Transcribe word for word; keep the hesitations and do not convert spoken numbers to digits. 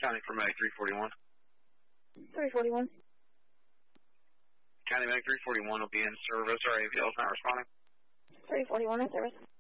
County for Mag three forty-one. three forty-one. County Mag three forty-one will be in service. Our A V L is not responding. three forty-one in service.